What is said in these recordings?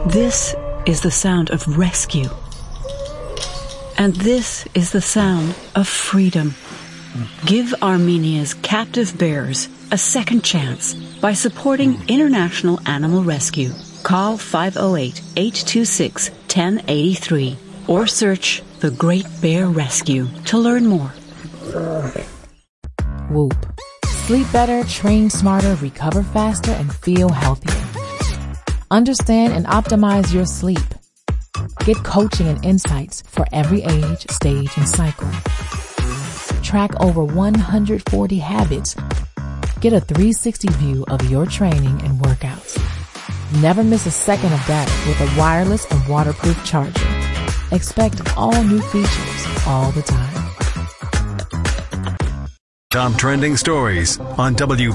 This is the sound of rescue. And this is the sound of freedom. Give Armenia's captive bears a second chance by supporting International Animal Rescue. Call 508-826-1083 or search The Great Bear Rescue to learn more. Whoop. Sleep better, train smarter, recover faster, and feel healthier. Understand and optimize your sleep. Get coaching and insights for every age, stage, and cycle. Track over 140 habits. Get a 360 view of your training and workouts. Never miss a second of data with a wireless and waterproof charger. Expect all new features all the time. Top trending stories on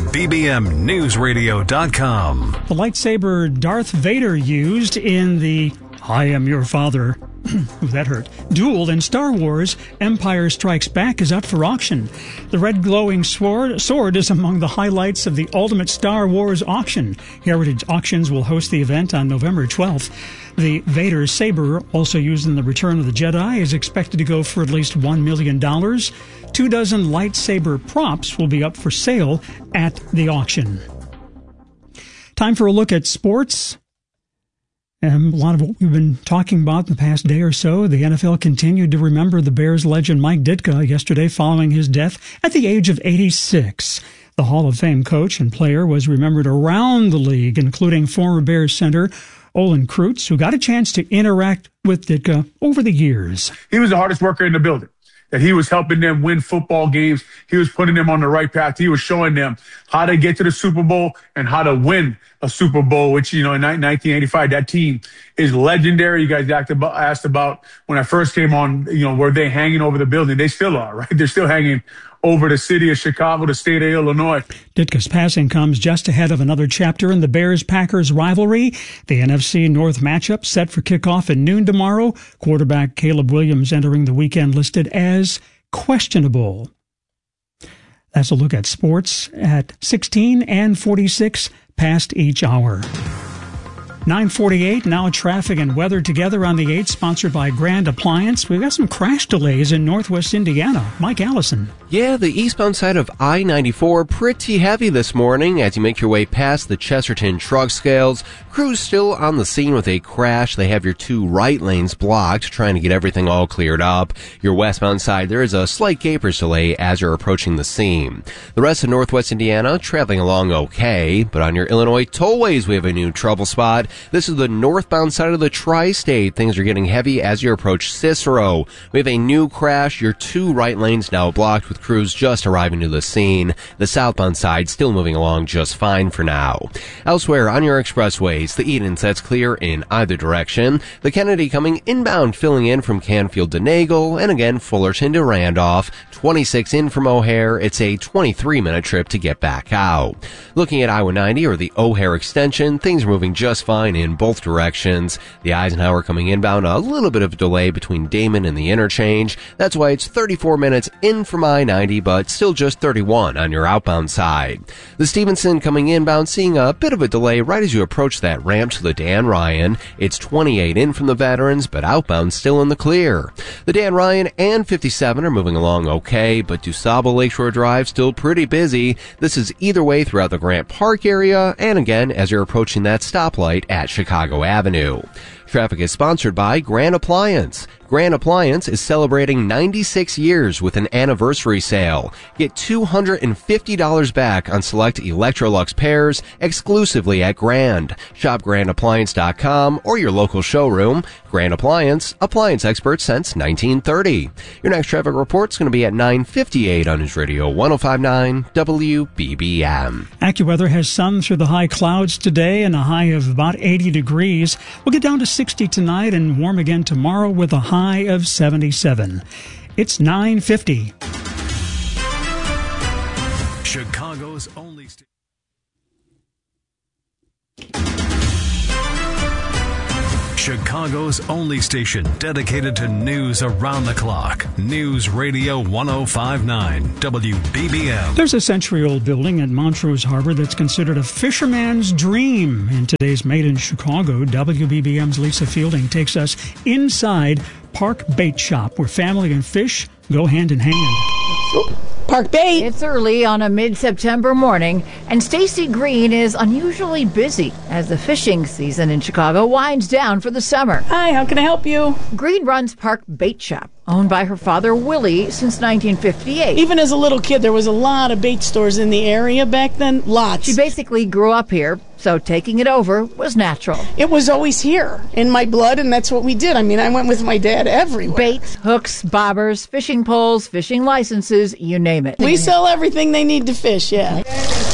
WBBMNewsRadio.com. The lightsaber Darth Vader used in the I Am Your Father that hurt. Duel in Star Wars Empire Strikes Back is up for auction. The red glowing sword is among the highlights of the Ultimate Star Wars auction. Heritage Auctions will host the event on November 12th. The Vader saber, also used in The Return of the Jedi, is expected to go for at least $1 million. 24 lightsaber props will be up for sale at the auction. Time for a look at sports. A lot of what we've been talking about in the past day or so, the NFL continued to remember the Bears legend Mike Ditka yesterday following his death at the age of 86. The Hall of Fame coach and player was remembered around the league, including former Bears center Olin Kreutz, who got a chance to interact with Ditka over the years. He was the hardest worker in the building. That he was helping them win football games. He was putting them on the right path. He was showing them how to get to the Super Bowl and how to win a Super Bowl, which, in 1985, that team is legendary. You guys asked about when I first came on, were they hanging over the building? They still are, right? They're still hanging over the city of Chicago, the state of Illinois. Ditka's passing comes just ahead of another chapter in the Bears-Packers rivalry. The NFC North matchup set for kickoff at noon tomorrow. Quarterback Caleb Williams entering the weekend listed as questionable. That's a look at sports at 16 and 46 past each hour. 9:48, now traffic and weather together on the 8, sponsored by Grand Appliance. We've got some crash delays in northwest Indiana. Mike Allison. Yeah, the eastbound side of I-94 pretty heavy this morning as you make your way past the Chesterton truck scales. Crews still on the scene with a crash. They have your 2 right lanes blocked, trying to get everything all cleared up. Your westbound side, there is a slight Capers delay as you're approaching the scene. The rest of northwest Indiana traveling along okay, but on your Illinois tollways we have a new trouble spot. This is the northbound side of the tri-state. Things are getting heavy as you approach Cicero. We have a new crash. Your 2 right lanes now blocked with crews just arriving to the scene. The southbound side still moving along just fine for now. Elsewhere on your expressways, the Eden sets clear in either direction. The Kennedy coming inbound, filling in from Canfield to Nagle, and again Fullerton to Randolph. 26 in from O'Hare. It's a 23-minute trip to get back out. Looking at I-90 or the O'Hare extension, things are moving just fine in both directions. The Eisenhower coming inbound, a little bit of a delay between Damon and the interchange. That's why it's 34 minutes in from I-90, but still just 31 on your outbound side. The Stevenson coming inbound, seeing a bit of a delay right as you approach that ramp to the Dan Ryan. It's 28 in from the Veterans, but outbound still in the clear. The Dan Ryan and 57 are moving along okay, but DuSable Lakeshore Drive still pretty busy. This is either way throughout the Grant Park area, and again as you're approaching that stoplight at Chicago Avenue. Traffic is sponsored by Grand Appliance. Grand Appliance is celebrating 96 years with an anniversary sale. Get $250 back on select Electrolux pairs exclusively at Grand. Shop GrandAppliance.com or your local showroom. Grand Appliance, appliance experts since 1930. Your next traffic report's going to be at 9:58 on News Radio 105.9 WBBM. AccuWeather has sun through the high clouds today and a high of about 80 degrees. We'll get down to 60 tonight and warm again tomorrow with a high of 77. It's 9:50. Chicago's only Chicago's only station dedicated to news around the clock. News Radio 1059 WBBM. There's a century-old building at Montrose Harbor that's considered a fisherman's dream. In today's Made in Chicago, WBBM's Lisa Fielding takes us inside Park Bait Shop, where family and fish go hand in hand. Park Bait. It's early on a mid-September morning, and Stacy Green is unusually busy as the fishing season in Chicago winds down for the summer. Hi, how can I help you? Green runs Park Bait Shop, owned by her father, Willie, since 1958. Even as a little kid, there was a lot of bait stores in the area back then. Lots. She basically grew up here, so taking it over was natural. It was always here in my blood, and that's what we did. I mean, I went with my dad everywhere. Baits, hooks, bobbers, fishing poles, fishing licenses, you name it. We sell everything they need to fish, yeah.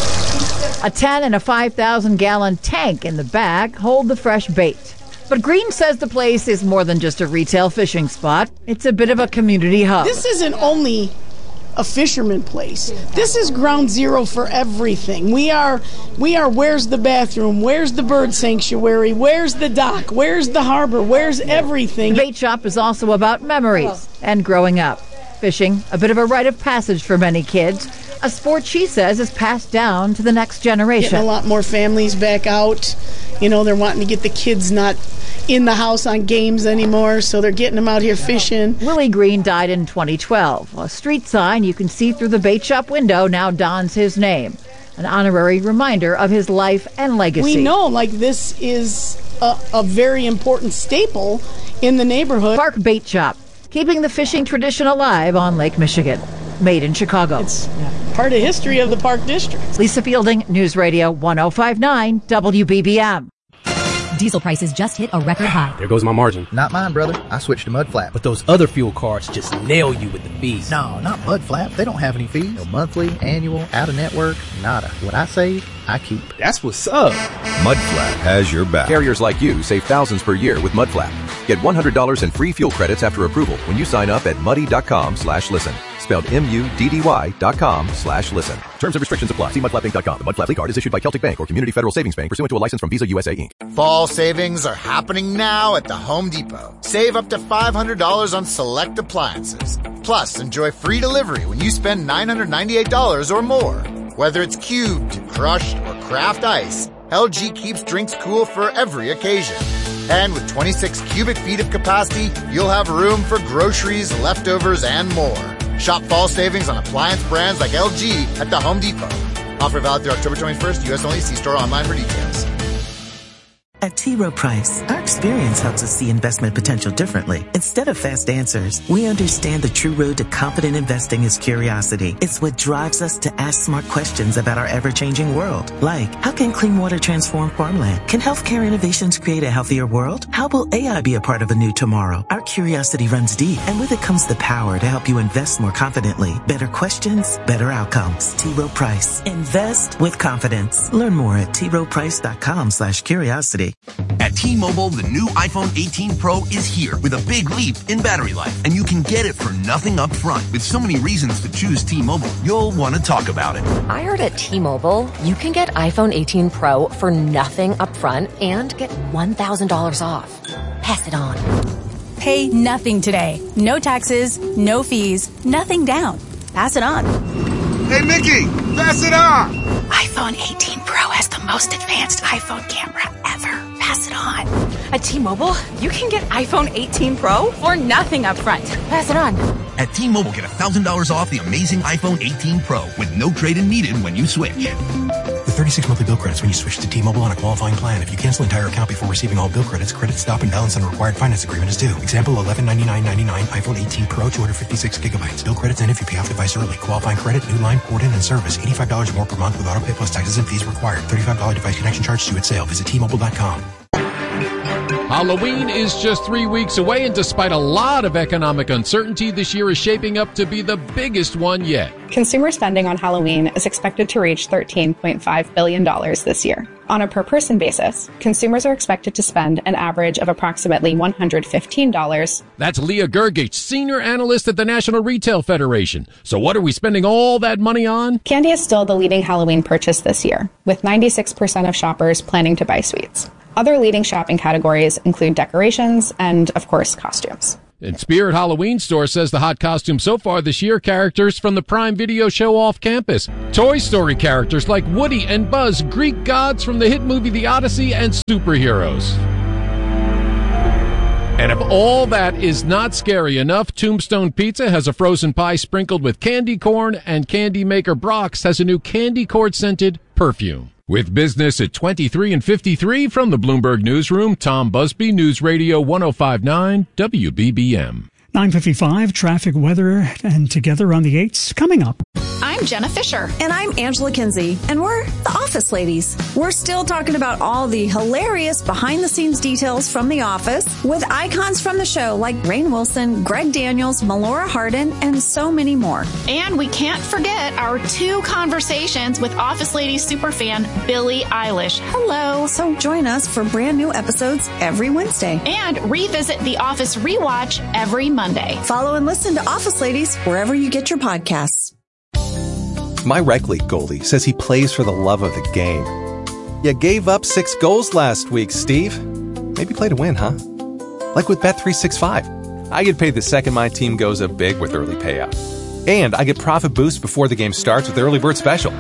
A 10 and a 5,000-gallon tank in the back hold the fresh bait. But Green says the place is more than just a retail fishing spot. It's a bit of a community hub. This isn't only a fisherman place. This is ground zero for everything. We are where's the bathroom? Where's the bird sanctuary? Where's the dock? Where's the harbor? Where's everything? The bait shop is also about memories and growing up. Fishing, a bit of a rite of passage for many kids. A sport she says is passed down to the next generation. Getting a lot more families back out. You know, they're wanting to get the kids not in the house on games anymore, so they're getting them out here fishing. Willie Green died in 2012. A street sign you can see through the bait shop window now dons his name, an honorary reminder of his life and legacy. We know, like, this is a very important staple in the neighborhood. Park Bait Shop, keeping the fishing tradition alive on Lake Michigan. Made in Chicago. It's part of history of the Park District. Lisa Fielding, News Radio 1059 WBBM. Diesel prices just hit a record high. There goes my margin. Not mine, brother. I switched to Mudflap. But those other fuel cards just nail you with the fees. No, not Mudflap. They don't have any fees. No monthly, annual, out-of-network, nada. What I save, I keep. That's what's up. Mudflap has your back. Carriers like you save thousands per year with Mudflap. Get $100 in free fuel credits after approval when you sign up at muddy.com/listen. Spelled MUDDY.com/listen. Terms and restrictions apply. See mudflappinc.com. The Mudflap card is issued by Celtic Bank or Community Federal Savings Bank pursuant to a license from Visa USA Inc. Fall savings are happening now at the Home Depot. Save up to $500 on select appliances. Plus, enjoy free delivery when you spend $998 or more. Whether it's cubed, crushed, or craft ice, LG keeps drinks cool for every occasion. And with 26 cubic feet of capacity, you'll have room for groceries, leftovers, and more. Shop fall savings on appliance brands like LG at the Home Depot. Offer valid through October 21st, U.S. only. See store online for details. At T. Rowe Price, our experience helps us see investment potential differently. Instead of fast answers, we understand the true road to confident investing is curiosity. It's what drives us to ask smart questions about our ever-changing world. Like, how can clean water transform farmland? Can healthcare innovations create a healthier world? How will AI be a part of a new tomorrow? Our curiosity runs deep, and with it comes the power to help you invest more confidently. Better questions, better outcomes. T. Rowe Price. Invest with confidence. Learn more at troweprice.com/curiosity. At T-Mobile, the new iPhone 18 Pro is here with a big leap in battery life, and you can get it for nothing up front. With so many reasons to choose T-Mobile, you'll want to talk about it. I heard at T-Mobile, you can get iPhone 18 Pro for nothing up front and get $1,000 off. Pass it on. Pay nothing today. No taxes, no fees, nothing down. Pass it on. Hey, Mickey, pass it on. iPhone 18 Pro has the most advanced iPhone camera ever. Pass it on. At T-Mobile, you can get iPhone 18 Pro for nothing up front. Pass it on. At T-Mobile, get $1,000 off the amazing iPhone 18 Pro with no trade-in needed when you switch. With 36 monthly bill credits when you switch to T-Mobile on a qualifying plan. If you cancel entire account before receiving all bill credits, credit stop and balance on a required finance agreement is due. Example, $1199.99 iPhone 18 Pro, 256 gigabytes. Bill credits end if you pay off device early. Qualifying credit, new line, port-in, and service. $85 more per month with auto pay plus taxes and fees required. $35 device connection charge due at sale. Visit T-Mobile.com. Halloween is just 3 weeks away, and despite a lot of economic uncertainty, this year is shaping up to be the biggest one yet. Consumer spending on Halloween is expected to reach $13.5 billion this year. On a per-person basis, consumers are expected to spend an average of approximately $115. That's Leah Gergich, senior analyst at the National Retail Federation. So what are we spending all that money on? Candy is still the leading Halloween purchase this year, with 96% of shoppers planning to buy sweets. Other leading shopping categories include decorations and, of course, costumes. And Spirit Halloween Store says the hot costume so far this year, characters from the Prime Video show Off Campus. Toy Story characters like Woody and Buzz, Greek gods from the hit movie The Odyssey, and superheroes. And if all that is not scary enough, Tombstone Pizza has a frozen pie sprinkled with candy corn, and candy maker Brock's has a new candy corn-scented perfume. With business at 23 and 53 from the Bloomberg Newsroom, Tom Busby, News Radio 105.9 WBBM. 9:55, traffic, weather, and Together on the 8s coming up. I'm Jenna Fisher. And I'm Angela Kinsey. And we're the Office Ladies. We're still talking about all the hilarious behind-the-scenes details from The Office with icons from the show like Rainn Wilson, Greg Daniels, Melora Hardin, and so many more. And we can't forget our 2 conversations with Office Ladies superfan Billie Eilish. Hello. So join us for brand new episodes every Wednesday. And revisit The Office Rewatch every Monday. Follow and listen to Office Ladies wherever you get your podcasts. My rec league goalie says he plays for the love of the game. You gave up 6 goals last week, Steve. Maybe play to win, huh? Like with Bet365. I get paid the second my team goes up big with early payout. And I get profit boost before the game starts with the early bird special.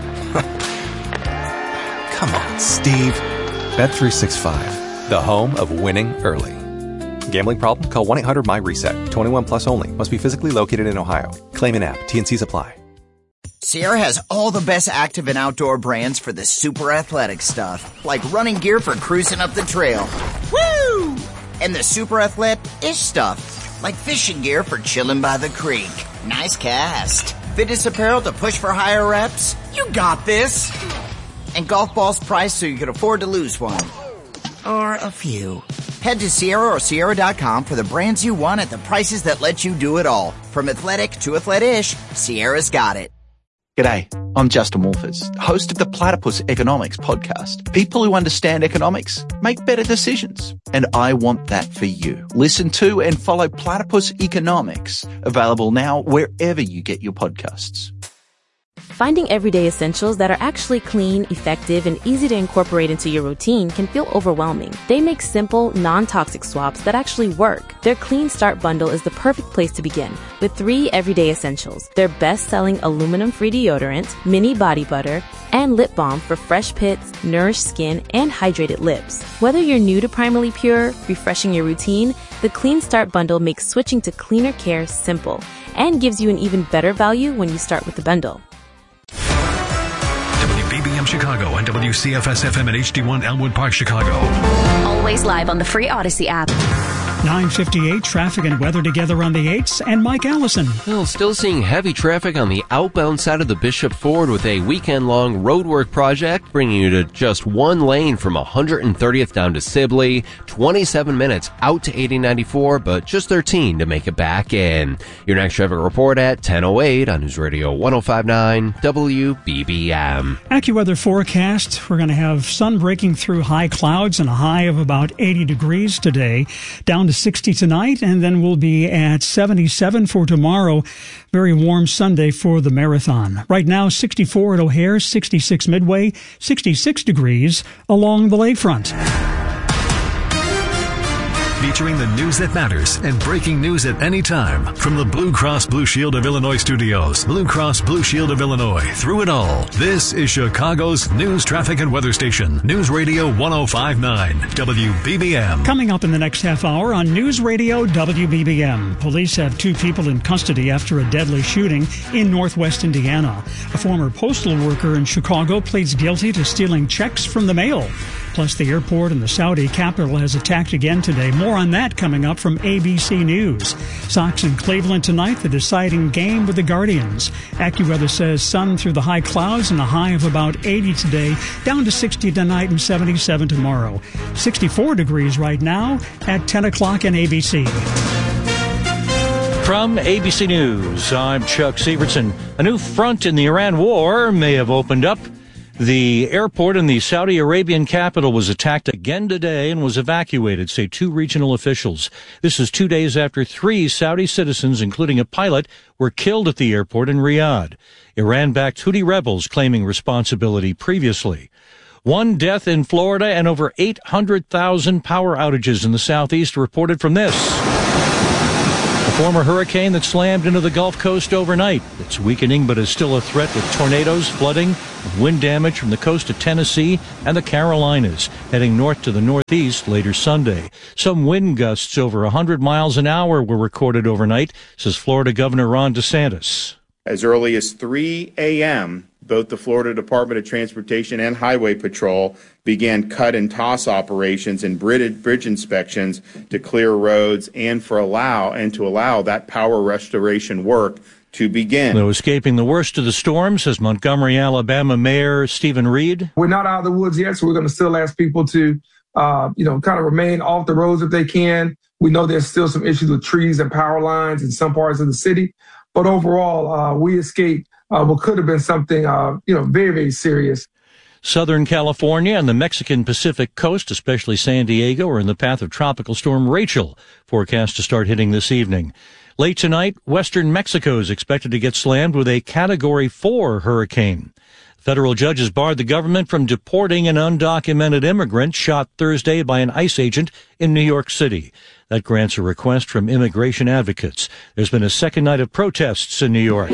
Come on, Steve. Bet365, the home of winning early. Gambling problem? Call 1-800-MY-RESET. 21 plus only. Must be physically located in Ohio. Claim in app. T&Cs apply. Sierra has all the best active and outdoor brands for the super athletic stuff, like running gear for cruising up the trail. Woo! And the super athletic-ish stuff, like fishing gear for chilling by the creek. Nice cast. Fitness apparel to push for higher reps. You got this. And golf balls priced so you can afford to lose one. Or a few. Head to Sierra or Sierra.com for the brands you want at the prices that let you do it all. From athletic to athletic-ish, Sierra's got it. G'day, I'm Justin Wolfers, host of the Platypus Economics podcast. People who understand economics make better decisions, and I want that for you. Listen to and follow Platypus Economics, available now wherever you get your podcasts. Finding everyday essentials that are actually clean, effective, and easy to incorporate into your routine can feel overwhelming. They make simple, non-toxic swaps that actually work. Their Clean Start bundle is the perfect place to begin, with 3 everyday essentials. Their best-selling aluminum-free deodorant, mini body butter, and lip balm for fresh pits, nourished skin, and hydrated lips. Whether you're new to Primarily Pure, refreshing your routine, the Clean Start bundle makes switching to cleaner care simple and gives you an even better value when you start with the bundle. WBBM Chicago and WCFS-FM at HD1 Elmwood Park, Chicago. Always live on the free Odyssey app. 9:58, traffic and weather together on the 8s, and Mike Allison. Well, still seeing heavy traffic on the outbound side of the Bishop Ford with a weekend-long roadwork project, bringing you to just 1 lane from 130th down to Sibley, 27 minutes out to 8094, but just 13 to make it back in. Your next traffic report at 10:08 on News Radio 105.9 WBBM. AccuWeather forecast, we're going to have sun breaking through high clouds and a high of about 80 degrees today, down to 60 tonight, and then we'll be at 77 for tomorrow. Very warm Sunday for the marathon. Right now, 64 at O'Hare, 66 Midway, 66 degrees along the lakefront. Featuring the news that matters and breaking news at any time. From the Blue Cross Blue Shield of Illinois studios, Blue Cross Blue Shield of Illinois, through it all. This is Chicago's news, traffic, and weather station. News Radio 105.9 WBBM. Coming up in the next half hour on News Radio WBBM. Police have 2 people in custody after a deadly shooting in northwest Indiana. A former postal worker in Chicago pleads guilty to stealing checks from the mail. Plus, the airport in the Saudi capital has attacked again today. More on that coming up from ABC News. Sox in Cleveland tonight, the deciding game with the Guardians. AccuWeather says sun through the high clouds and a high of about 80 today, down to 60 tonight and 77 tomorrow. 64 degrees right now at 10 o'clock in ABC. From ABC News, I'm Chuck Sievertson. A new front in the Iran war may have opened up. The airport in the Saudi Arabian capital was attacked again today and was evacuated, say 2 regional officials. This is 2 days after 3 Saudi citizens, including a pilot, were killed at the airport in Riyadh. Iran-backed Houthi rebels claiming responsibility previously. One death in Florida and over 800,000 power outages in the southeast reported from this. A former hurricane that slammed into the Gulf Coast overnight. It's weakening but is still a threat with tornadoes, flooding, and wind damage from the coast of Tennessee and the Carolinas, heading north to the northeast later Sunday. Some wind gusts over 100 miles an hour were recorded overnight, says Florida Governor Ron DeSantis. As early as 3 a.m., both the Florida Department of Transportation and Highway Patrol began cut and toss operations and bridge inspections to clear roads and to allow that power restoration work to begin. Though escaping the worst of the storm, says Montgomery, Alabama Mayor Stephen Reed. We're not out of the woods yet, so we're going to still ask people to, kind of remain off the roads if they can. We know there's still some issues with trees and power lines in some parts of the city, but overall, we escaped what could have been something, very, very serious. Southern California and the Mexican Pacific coast, especially San Diego, are in the path of Tropical Storm Rachel, forecast to start hitting this evening. Late tonight, western Mexico is expected to get slammed with a Category 4 hurricane. Federal judges barred the government from deporting an undocumented immigrant shot Thursday by an ICE agent in New York City. That grants a request from immigration advocates. There's been a second night of protests in New York.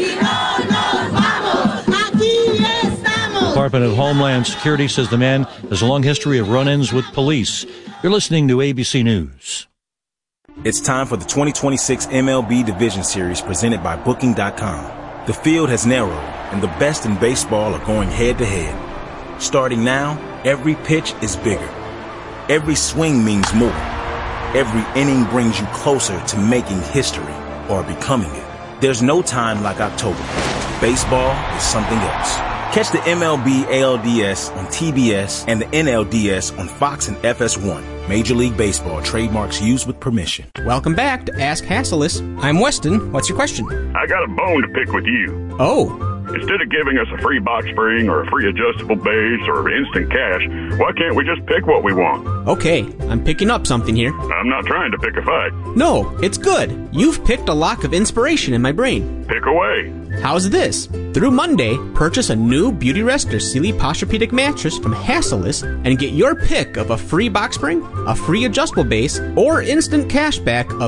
Department of Homeland Security says the man has a long history of run-ins with police. You're listening to ABC News. It's time for the 2026 MLB Division Series presented by Booking.com. The field has narrowed, and the best in baseball are going head-to-head. Starting now, every pitch is bigger. Every swing means more. Every inning brings you closer to making history or becoming it. There's no time like October. Baseball is something else. Catch the MLB ALDS on TBS and the NLDS on Fox and FS1. Major League Baseball trademarks used with permission. Welcome back to Ask Hasselus. I'm Weston. What's your question? I got a bone to pick with you. Oh. Instead of giving us a free box spring or a free adjustable base or instant cash, why can't we just pick what we want? Okay, I'm picking up something here. I'm not trying to pick a fight. No, it's good. You've picked a lock of inspiration in my brain. Pick away. How's this? Through Monday, purchase a new Beautyrest or Sealy Posturepedic mattress from Hasselus and get your pick of a free box spring, a free adjustable base, or instant cash back of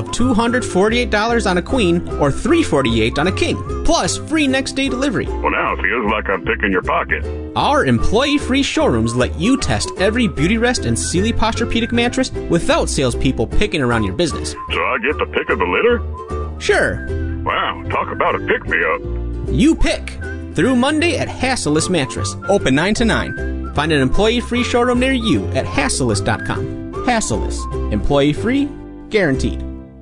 $248 on a queen or $348 on a king, plus free next day delivery. Well, now it feels like I'm picking your pocket. Our employee-free showrooms let you test every Beautyrest and Sealy Posturepedic mattress without salespeople picking around your business. So I get the pick of the litter? Sure. Wow, talk about a pick-me-up. You pick. Through Monday at Hasselus Mattress. Open 9 to 9. Find an employee-free showroom near you at Hasselus.com. Hasselus. Employee-free. Guaranteed.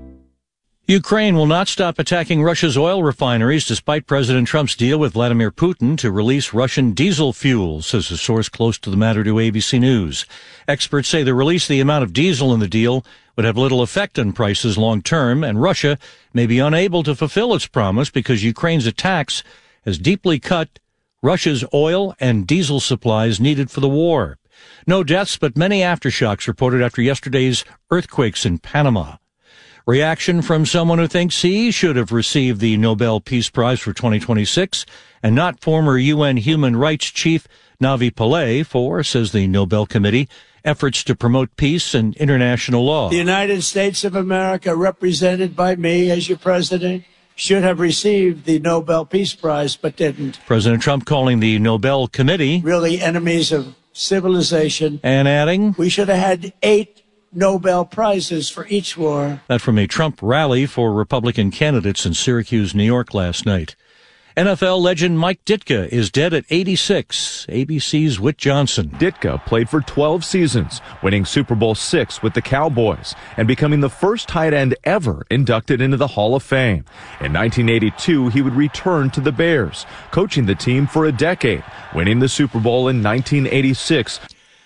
Ukraine will not stop attacking Russia's oil refineries despite President Trump's deal with Vladimir Putin to release Russian diesel fuel, says a source close to the matter to ABC News. Experts say the release of the amount of diesel in the deal would have little effect on prices long term, and Russia may be unable to fulfill its promise because Ukraine's attacks has deeply cut Russia's oil and diesel supplies needed for the war. No deaths, but many aftershocks reported after yesterday's earthquakes in Panama. Reaction from someone who thinks he should have received the Nobel Peace Prize for 2026 and not former UN Human Rights Chief Navi Pillay for, says the Nobel Committee, efforts to promote peace and international law. The United States of America, represented by me as your president, should have received the Nobel Peace Prize, but didn't. President Trump calling the Nobel Committee really enemies of civilization. And adding, we should have had 8 Nobel Prizes for each war. That from a Trump rally for Republican candidates in Syracuse, New York last night. NFL legend Mike Ditka is dead at 86. ABC's Whit Johnson. Ditka played for 12 seasons, winning Super Bowl VI with the Cowboys and becoming the first tight end ever inducted into the Hall of Fame. In 1982, he would return to the Bears, coaching the team for a decade, winning the Super Bowl in 1986.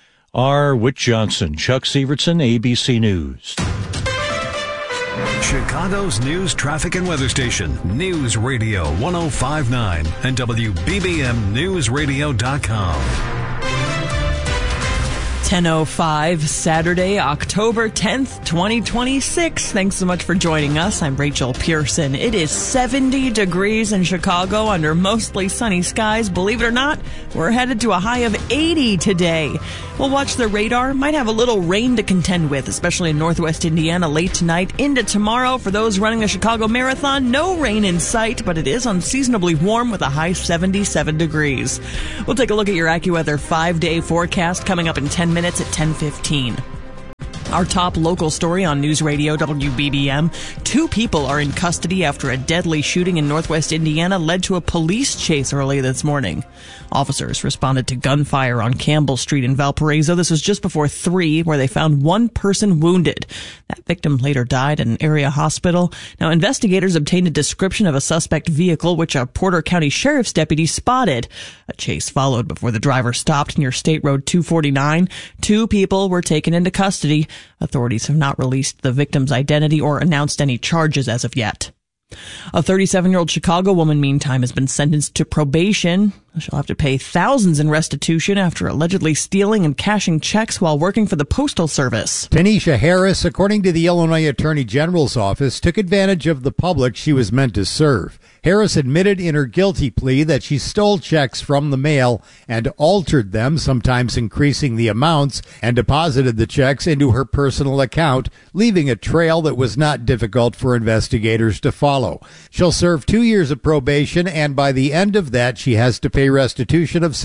R. Whit Johnson, Chuck Severson, ABC News. Chicago's news, traffic, and weather station, News Radio 105.9 and WBBMNewsRadio.com. 10:05, Saturday, October 10th, 2026. Thanks so much for joining us. I'm Rachel Pearson. It is 70 degrees in Chicago under mostly sunny skies. Believe it or not, we're headed to a high of 80 today. We'll watch the radar. Might have a little rain to contend with, especially in northwest Indiana late tonight into tomorrow. For those running the Chicago Marathon, no rain in sight, but it is unseasonably warm with a high 77 degrees. We'll take a look at your AccuWeather 5-day forecast coming up in 10 minutes at 10:15. Our top local story on News Radio WBBM. 2 people are in custody after a deadly shooting in northwest Indiana led to a police chase early this morning. Officers responded to gunfire on Campbell Street in Valparaiso. This was just before 3, where they found one person wounded. That victim later died at an area hospital. Now, investigators obtained a description of a suspect vehicle, which a Porter County Sheriff's deputy spotted. A chase followed before the driver stopped near State Road 249. 2 people were taken into custody. Authorities have not released the victim's identity or announced any charges as of yet. A 37-year-old Chicago woman, meantime, has been sentenced to probation. She'll have to pay thousands in restitution after allegedly stealing and cashing checks while working for the Postal Service. Tanisha Harris, according to the Illinois Attorney General's office, took advantage of the public she was meant to serve. Harris admitted in her guilty plea that she stole checks from the mail and altered them, sometimes increasing the amounts, and deposited the checks into her personal account, leaving a trail that was not difficult for investigators to follow. She'll serve 2 years of probation, and by the end of that, she has to pay restitution of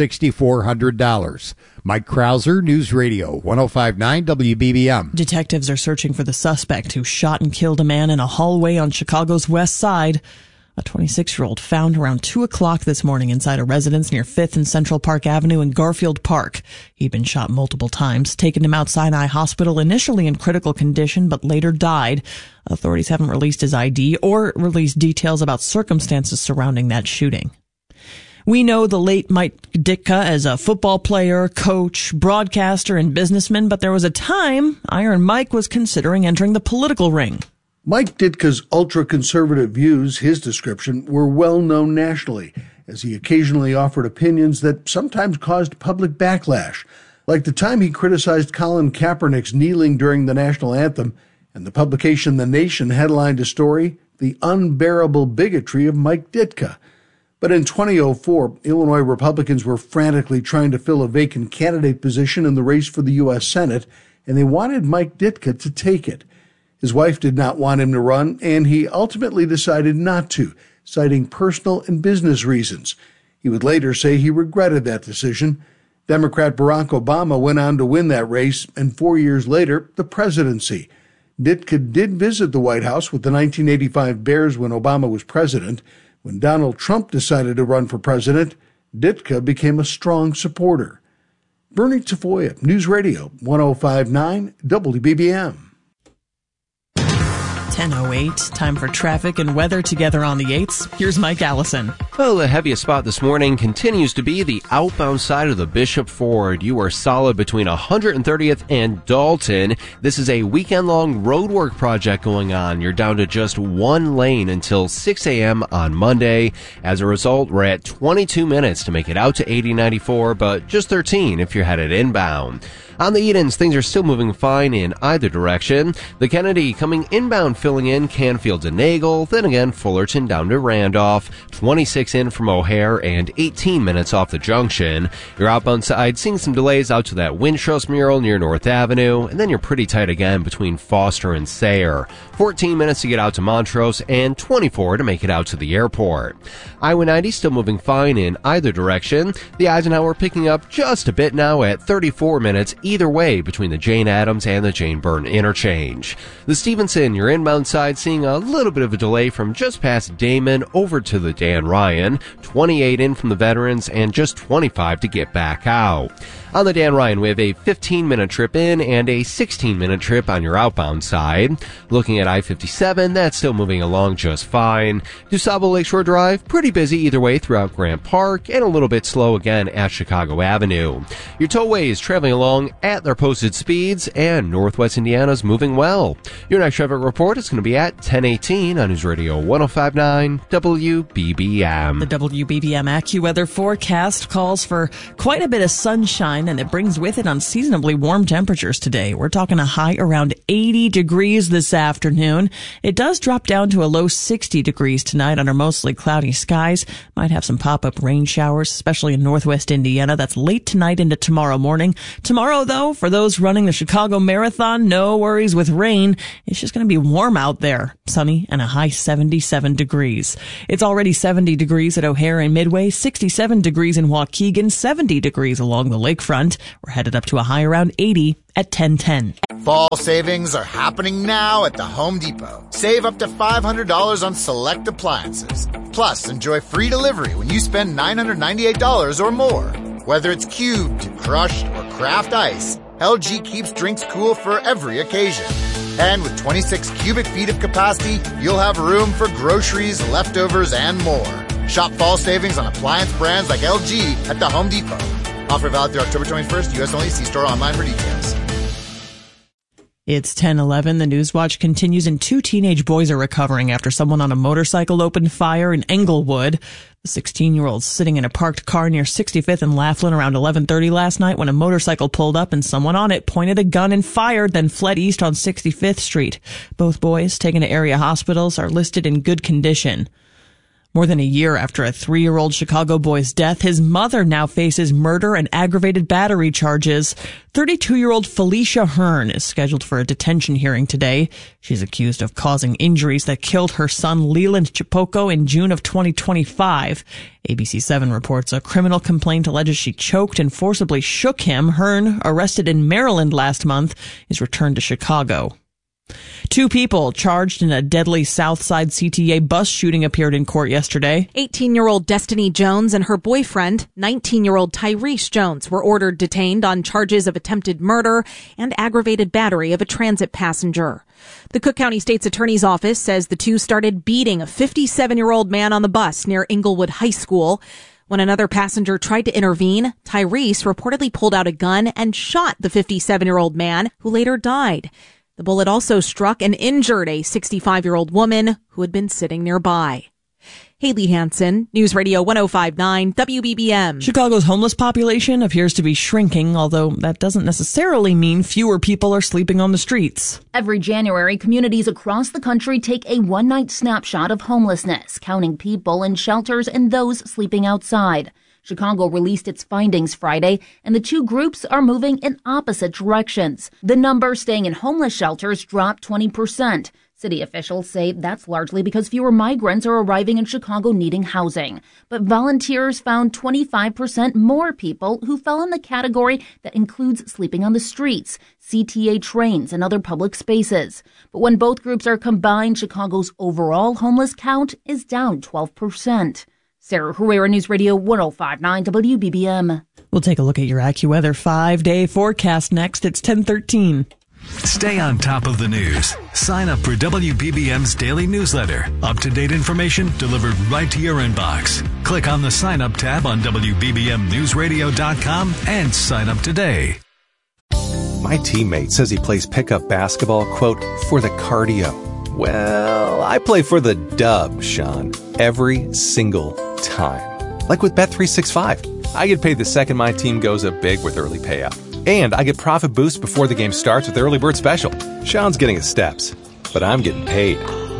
$6,400. Mike Krauser, News Radio 105.9 WBBM. Detectives are searching for the suspect who shot and killed a man in a hallway on Chicago's west side. A 26-year-old found around 2 o'clock this morning inside a residence near 5th and Central Park Avenue in Garfield Park. He'd been shot multiple times, taken to Mount Sinai Hospital initially in critical condition, but later died. Authorities haven't released his ID or released details about circumstances surrounding that shooting. We know the late Mike Ditka as a football player, coach, broadcaster, and businessman, but there was a time Iron Mike was considering entering the political ring. Mike Ditka's ultra-conservative views, his description, were well known nationally, as he occasionally offered opinions that sometimes caused public backlash, like the time he criticized Colin Kaepernick's kneeling during the national anthem, and the publication The Nation headlined a story, The Unbearable Bigotry of Mike Ditka. But in 2004, Illinois Republicans were frantically trying to fill a vacant candidate position in the race for the U.S. Senate, and they wanted Mike Ditka to take it. His wife did not want him to run, and he ultimately decided not to, citing personal and business reasons. He would later say he regretted that decision. Democrat Barack Obama went on to win that race, and 4 years later, the presidency. Ditka did visit the White House with the 1985 Bears when Obama was president. When Donald Trump decided to run for president, Ditka became a strong supporter. Bernie Tafoya, News Radio 105.9 WBBM. 10:08, time for traffic and weather together on the 8s. Here's Mike Allison. Well, the heaviest spot this morning continues to be the outbound side of the Bishop Ford. You are solid between 130th and Dalton. This is a weekend-long roadwork project going on. You're down to just 1 lane until 6 a.m. on Monday. As a result, we're at 22 minutes to make it out to 8094, but just 13 if you're headed inbound. On the Edens, things are still moving fine in either direction. The Kennedy coming inbound, filling in Canfield to Nagle, then again Fullerton down to Randolph, 26 in from O'Hare, and 18 minutes off the junction. Your outbound side seeing some delays out to that Wintrust mural near North Avenue, and then you're pretty tight again between Foster and Sayre. 14 minutes to get out to Montrose, and 24 to make it out to the airport. I-90 still moving fine in either direction. The Eisenhower picking up just a bit now at 34 minutes either way between the Jane Addams and the Jane Byrne interchange. The Stevenson, your inbound side, seeing a little bit of a delay from just past Damon over to the Dan Ryan, 28 in from the Veterans and just 25 to get back out. On the Dan Ryan, we have a 15-minute trip in and a 16-minute trip on your outbound side. Looking at I-57, that's still moving along just fine. DuSable Lakeshore Drive, pretty busy either way throughout Grant Park, and a little bit slow again at Chicago Avenue. Your tollways traveling along at their posted speeds, and Northwest Indiana's moving well. Your next traffic report is going to be at 10:18 on News Radio 105.9 WBBM. The WBBM AccuWeather forecast calls for quite a bit of sunshine in, and it brings with it unseasonably warm temperatures today. We're talking a high around 80 degrees this afternoon. It does drop down to a low 60 degrees tonight under mostly cloudy skies. Might have some pop-up rain showers, especially in northwest Indiana. That's late tonight into tomorrow morning. Tomorrow, though, for those running the Chicago Marathon, no worries with rain. It's just going to be warm out there. Sunny and a high 77 degrees. It's already 70 degrees at O'Hare and Midway, 67 degrees in Waukegan, 70 degrees along the lakefront. We're headed up to a high around 80 at 10:10. Fall savings are happening now at the Home Depot. Save up to $500 on select appliances. Plus, enjoy free delivery when you spend $998 or more. Whether it's cubed, crushed, or craft ice, LG keeps drinks cool for every occasion. And with 26 cubic feet of capacity, you'll have room for groceries, leftovers, and more. Shop fall savings on appliance brands like LG at the Home Depot. Offer valid through October 21st, U.S. only. See store online for details. It's 10:11. The Newswatch continues, and 2 teenage boys are recovering after someone on a motorcycle opened fire in Englewood. The 16-year-old sitting in a parked car near 65th and Laughlin around 11:30 last night when a motorcycle pulled up and someone on it pointed a gun and fired, then fled east on 65th Street. Both boys, taken to area hospitals, are listed in good condition. More than a year after a 3-year-old Chicago boy's death, his mother now faces murder and aggravated battery charges. 32-year-old Felicia Hearn is scheduled for a detention hearing today. She's accused of causing injuries that killed her son Leland Chipoco in June of 2025. ABC7 reports a criminal complaint alleges she choked and forcibly shook him. Hearn, arrested in Maryland last month, is returned to Chicago. 2 people charged in a deadly Southside CTA bus shooting appeared in court yesterday. 18-year-old Destiny Jones and her boyfriend, 19-year-old Tyrese Jones, were ordered detained on charges of attempted murder and aggravated battery of a transit passenger. The Cook County State's Attorney's Office says the 2 started beating a 57-year-old man on the bus near Englewood High School. When another passenger tried to intervene, Tyrese reportedly pulled out a gun and shot the 57-year-old man, who later died. The bullet also struck and injured a 65-year-old woman who had been sitting nearby. Haley Hansen, News Radio 105.9 WBBM. Chicago's homeless population appears to be shrinking, although that doesn't necessarily mean fewer people are sleeping on the streets. Every January, communities across the country take a one-night snapshot of homelessness, counting people in shelters and those sleeping outside. Chicago released its findings Friday, and the 2 groups are moving in opposite directions. The number staying in homeless shelters dropped 20%. City officials say that's largely because fewer migrants are arriving in Chicago needing housing. But volunteers found 25% more people who fell in the category that includes sleeping on the streets, CTA trains, and other public spaces. But when both groups are combined, Chicago's overall homeless count is down 12%. Sarah Herrera, News Radio 105.9 WBBM. We'll take a look at your AccuWeather 5-day forecast next. It's 10:13. Stay on top of the news. Sign up for WBBM's daily newsletter. Up-to-date information delivered right to your inbox. Click on the Sign Up tab on WBBMNewsRadio.com and sign up today. My teammate says he plays pickup basketball, quote, for the cardio. Well, I play for the dub, Sean, every single time. Like with Bet365. I get paid the second my team goes up big with early payout. And I get profit boost before the game starts with Early Bird Special. Sean's getting his steps, but I'm getting paid.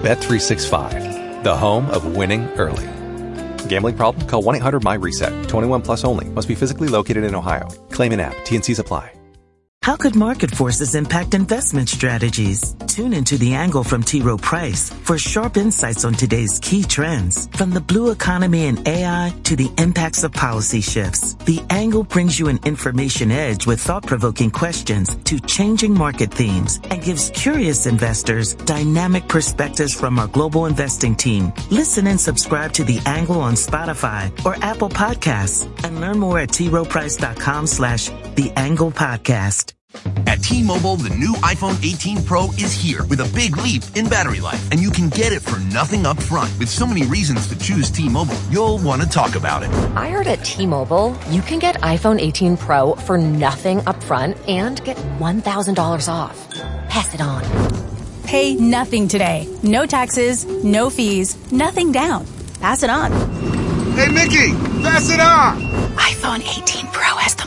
Bet365, the home of winning early. Gambling problem? Call 1-800-MY-RESET. 21 plus only. Must be physically located in Ohio. Claim in app. T&Cs apply. How could market forces impact investment strategies? Tune into The Angle from T. Rowe Price for sharp insights on today's key trends. From the blue economy and AI to the impacts of policy shifts, The Angle brings you an information edge with thought-provoking questions to changing market themes and gives curious investors dynamic perspectives from our global investing team. Listen and subscribe to The Angle on Spotify or Apple Podcasts and learn more at troweprice.com/The Angle Podcast. At T-Mobile, the new iPhone 18 Pro is here with a big leap in battery life, and you can get it for nothing up front. With so many reasons to choose T-Mobile, you'll want to talk about it. I heard at T-Mobile, you can get iPhone 18 Pro for nothing up front and get $1,000 off. Pass it on. Pay nothing today. No taxes, no fees, nothing down. Pass it on. Hey, Mickey, pass it on. iPhone 18 Pro has the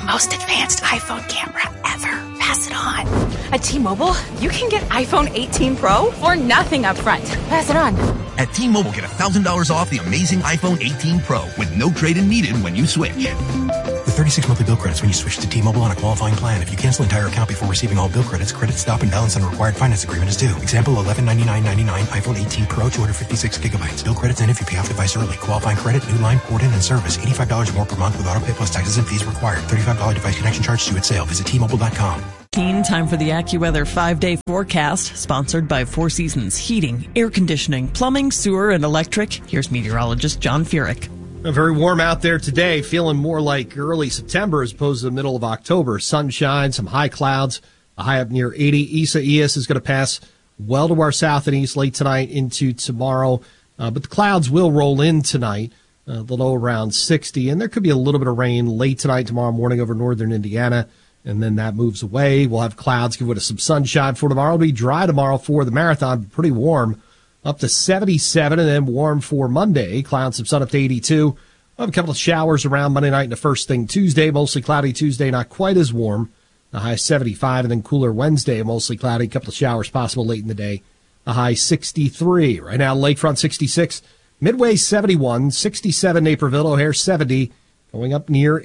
most advanced iPhone camera ever. Pass it on. At T-Mobile, you can get iPhone 18 Pro for nothing up front. Pass it on. At T-Mobile, get $1,000 off the amazing iPhone 18 Pro with no trade-in needed when you switch. With 36 monthly bill credits when you switch to T-Mobile on a qualifying plan. If you cancel entire account before receiving all bill credits, credit stop and balance on a required finance agreement is due. Example, $1199.99 iPhone 18 Pro, 256 gigabytes. Bill credits end if you pay off device early. Qualifying credit, new line, port in, and service. $85 more per month with autopay plus taxes and fees required. $35 device connection charge due at sale. Visit T-Mobile.com. Time for the AccuWeather 5-day forecast, sponsored by Four Seasons Heating, Air Conditioning, Plumbing, Sewer, and Electric. Here's meteorologist John Furyk. Very warm out there today, feeling more like early September as opposed to the middle of October. Sunshine, some high clouds, a high up near 80. Isaias is going to pass well to our south and east late tonight into tomorrow. But the clouds will roll in tonight, the low around 60. And there could be a little bit of rain late tonight, tomorrow morning over northern Indiana. And then that moves away. We'll have clouds, give it some sunshine for tomorrow. It'll be dry tomorrow for the marathon, pretty warm, up to 77, and then warm for Monday. Clouds, some sun up to 82. We'll have a couple of showers around Monday night and the first thing Tuesday. Mostly cloudy Tuesday, not quite as warm. A high 75, and then cooler Wednesday, mostly cloudy. A couple of showers possible late in the day. A high 63. Right now, Lakefront 66, Midway 71, 67 Naperville, O'Hare 70, going up near